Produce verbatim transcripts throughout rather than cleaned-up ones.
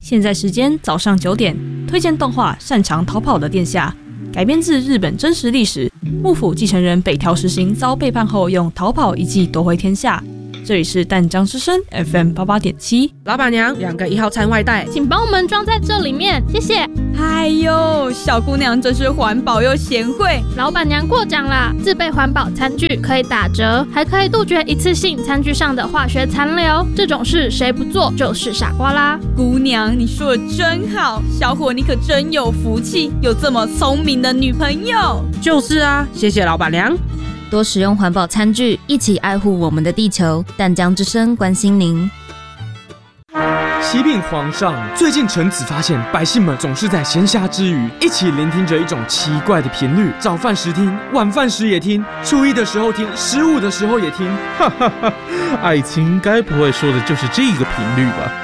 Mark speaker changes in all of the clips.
Speaker 1: 现在时间早上九点，推荐动画《擅长逃跑的殿下》，改编自日本真实历史。幕府继承人北条时行遭背叛后，用逃跑一计夺回天下。这里是淡江之声 F M 八八点七。
Speaker 2: 老板娘，两个一号餐外带，
Speaker 3: 请帮我们装在这里面，谢谢。
Speaker 4: 哎呦，小姑娘真是环保又贤惠。
Speaker 3: 老板娘过奖啦，自备环保餐具可以打折，还可以杜绝一次性餐具上的化学残留。这种事谁不做就是傻瓜啦。
Speaker 4: 姑娘，你说的真好，小伙你可真有福气，有这么聪明的女朋友。
Speaker 2: 就是啊，谢谢老板娘。
Speaker 5: 多使用环保餐具，一起爱护我们的地球。淡江之声关心您。
Speaker 6: 启禀皇上，最近臣子发现百姓们总是在闲暇之余一起聆听着一种奇怪的频率，早饭时听，晚饭时也听，初一的时候听，十五的时候也听。
Speaker 7: 哈哈哈，爱卿该不会说的就是这个频率吧？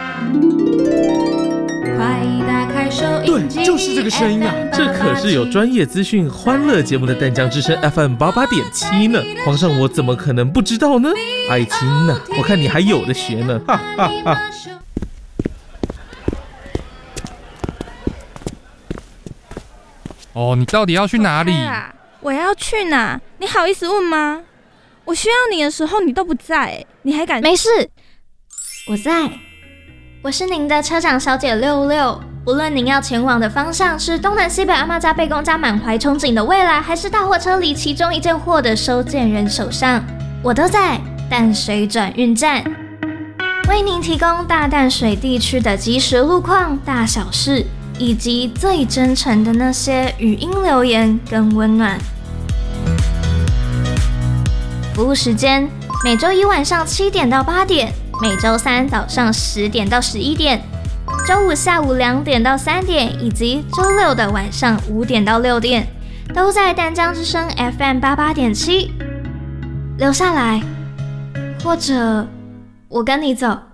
Speaker 6: 对，就是这个声音啊！
Speaker 7: 这可是有专业资讯、欢乐节目的淡江之声 F M 八八点七呢。皇上，我怎么可能不知道呢？爱卿呢、啊？我看你还有的学呢！哈哈哈。
Speaker 8: 哦，你到底要去哪里？
Speaker 9: 我要去哪？你好意思问吗？我需要你的时候你都不在，你还敢？
Speaker 3: 没事，我在。我是您的车长小姐六六。无论您要前往的方向是东南西北阿嬷家、贝公家满怀憧憬的未来，还是大货车里其中一件货的收件人手上，我都在淡水转运站，为您提供大淡水地区的即时路况、大小事，以及最真诚的那些语音留言跟温暖。服务时间：每周一晚上七点到八点，每周三早上十点到十一点。周五下午两点到三点，以及周六的晚上五点到六点，都在淡江之声 F M 八八点七。留下来，或者我跟你走。